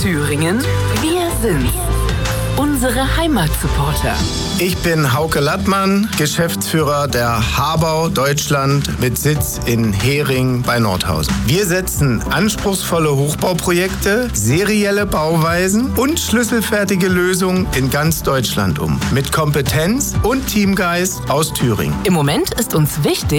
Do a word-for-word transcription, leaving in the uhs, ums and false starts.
Thüringen, wir sind unsere Heimatsupporter. Ich bin Hauke Lattmann, Geschäftsführer der Habau Deutschland mit Sitz in Hering bei Nordhausen. Wir setzen anspruchsvolle Hochbauprojekte, serielle Bauweisen und schlüsselfertige Lösungen in ganz Deutschland um. Mit Kompetenz und Teamgeist aus Thüringen. Im Moment ist uns wichtig,